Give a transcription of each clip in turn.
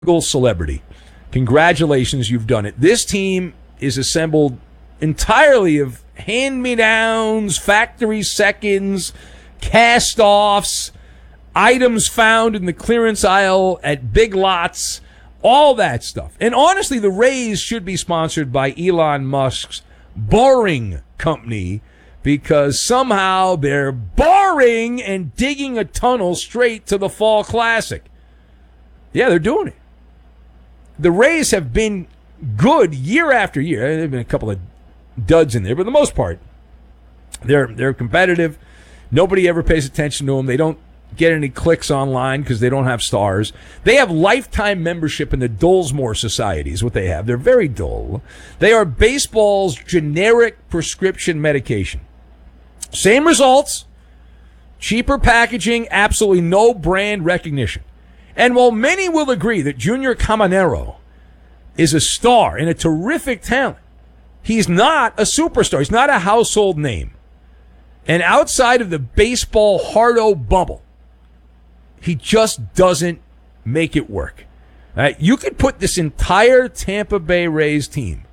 celebrity. Congratulations, you've done it. This team is assembled entirely of hand-me-downs, factory seconds, cast-offs, items found in the clearance aisle at Big Lots, all that stuff. And honestly, the Rays should be sponsored by Elon Musk's Boring Company, because somehow they're boring and digging a tunnel straight to the Fall Classic. Yeah, they're doing it. The Rays have been good year after year. There have been a couple of duds in there, but for the most part, they're competitive. Nobody ever pays attention to them. They don't get any clicks online because they don't have stars. They have lifetime membership in the Dullsmore Society is what they have. They're very dull. They are baseball's generic prescription medication. Same results, cheaper packaging, absolutely no brand recognition. And while many will agree that Junior Caminero is a star and a terrific talent, he's not a superstar. He's not a household name. And outside of the baseball hardo bubble, he just doesn't make it work. You could put this entire Tampa Bay Rays team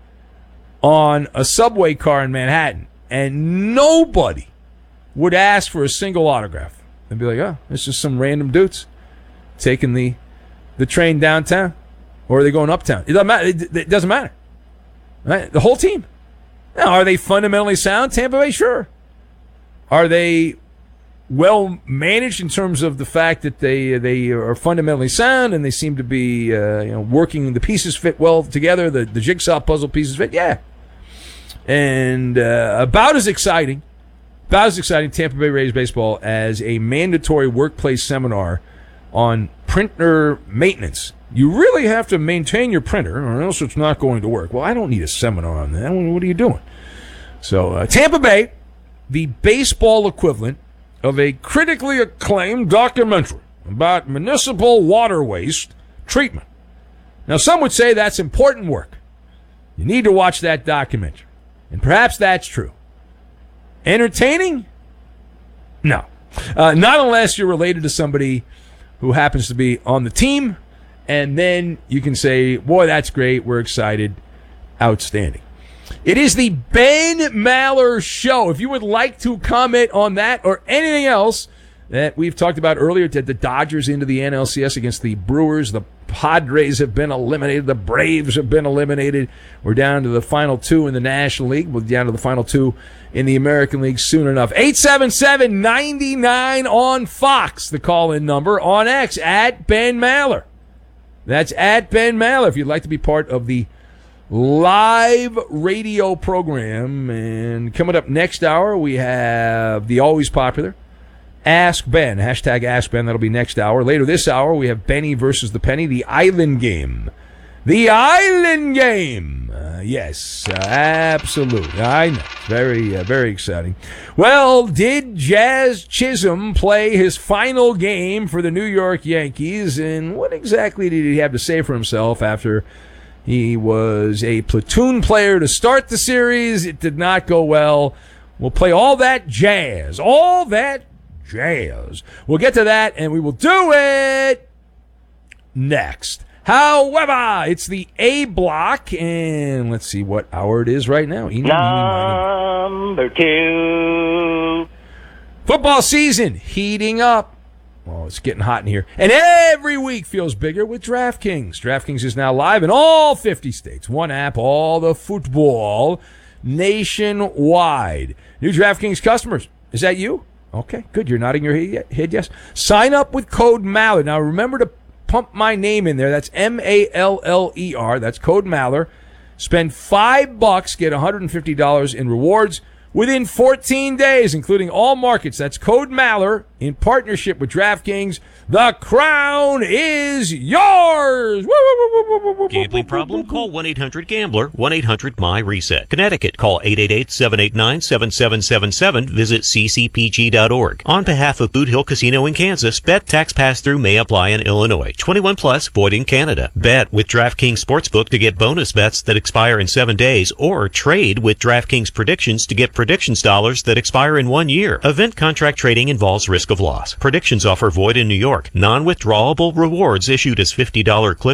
on a subway car in Manhattan, and nobody would ask for a single autograph. They'd be like, oh, it's just some random dudes taking the train downtown, or are they going uptown? It doesn't matter. It doesn't matter. Right? The whole team. Now, are they fundamentally sound? Tampa Bay, sure. Are they well managed in terms of the fact that they are fundamentally sound and they seem to be working, the pieces fit well together, the jigsaw puzzle pieces fit? Yeah. And about as exciting Tampa Bay Rays baseball as a mandatory workplace seminar on printer maintenance. You really have to maintain your printer or else it's not going to work. Well, I don't need a seminar on that. What are you doing? So Tampa Bay, the baseball equivalent of a critically acclaimed documentary about municipal water waste treatment. Now, some would say that's important work. You need to watch that documentary. And perhaps that's true. Entertaining? No. Not unless you're related to somebody who happens to be on the team, and then you can say, boy, that's great, we're excited, outstanding. It is the Ben Maller Show. If you would like to comment on that or anything else that we've talked about earlier, the Dodgers into the NLCS against the Brewers, the Padres have been eliminated, the Braves have been eliminated. We're down to the final two in the National League. We'll be down to the final two in the American League soon enough. 877-99 on Fox, the call-in number. On X, at Ben Maller. That's at Ben Maller if you'd like to be part of the live radio program. And coming up next hour, we have the always popular Ask Ben, hashtag Ask Ben. That'll be next hour. Later this hour, we have Benny versus the Penny, the Island Game. The Island Game. Yes, absolutely. I know. Very, very exciting. Well, did Jazz Chisholm play his final game for the New York Yankees? And what exactly did he have to say for himself after he was a platoon player to start the series? It did not go well. We'll play all that jazz. All that jazz. We'll get to that, and we will do it next. However, it's the A block, and let's see what hour it is right now. Number 2. Football season heating up. Oh, it's getting hot in here. And every week feels bigger with DraftKings. DraftKings is now live in all 50 states. One app, all the football nationwide. New DraftKings customers. Is that you? Okay, good. You're nodding your head yes. Sign up with code Maller. Now, remember to pump my name in there. That's Maller. That's code Maller. Spend $5, get $150 in rewards within 14 days, including all markets. That's code Maller in partnership with DraftKings. The crown is yours. Gambling problem? Call 1-800-GAMBLER, 1-800-MY-RESET. Connecticut, call 888-789-7777. Visit ccpg.org. On behalf of Boot Hill Casino in Kansas, bet tax pass-through may apply in Illinois. 21 plus, void in Canada. Bet with DraftKings Sportsbook to get bonus bets that expire in 7 days, or trade with DraftKings Predictions to get predictions dollars that expire in 1 year. Event contract trading involves risk of of loss. Predictions offer void in New York. Non-withdrawable rewards issued as $50